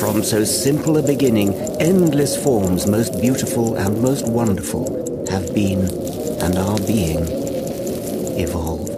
From so simple a beginning, endless forms, most beautiful and most wonderful, have been and are being evolved.